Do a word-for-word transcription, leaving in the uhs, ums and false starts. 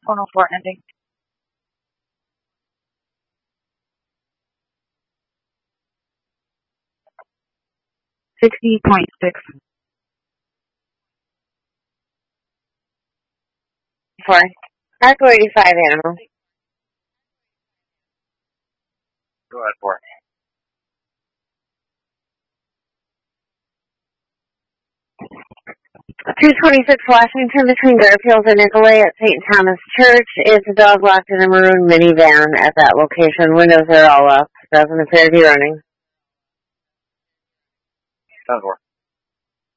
one oh four ending. sixty point six. Four. Echo eighty-five animal. Go ahead, four. two twenty-six Washington between Garfield and Nicolay at Saint Thomas Church. Is a dog locked in a maroon minivan at that location. Windows are all up. Doesn't appear to be running. ten four.